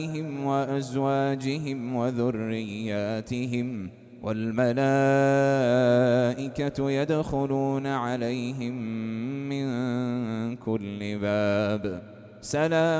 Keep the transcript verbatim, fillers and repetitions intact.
وأزواجهم وذرياتهم والملائكة يدخلون عليهم من كل باب. سلام